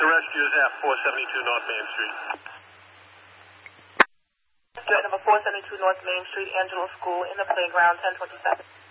The rescue is at 472 North Main Street. Rescue at number 472 North Main Street, Angelo School, in the playground, 1027.